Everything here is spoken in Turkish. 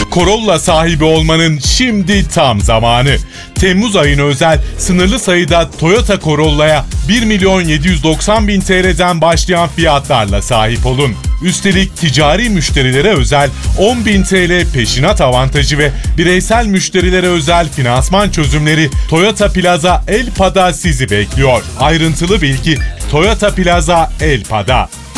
Corolla sahibi olmanın şimdi tam zamanı. Temmuz ayına özel sınırlı sayıda Toyota Corolla'ya 1.790.000 TL'den başlayan fiyatlarla sahip olun. Üstelik ticari müşterilere özel 10.000 TL peşinat avantajı ve bireysel müşterilere özel finansman çözümleri Toyota Plaza Elpa'da sizi bekliyor. Ayrıntılı bilgi Toyota Plaza Elpa'da.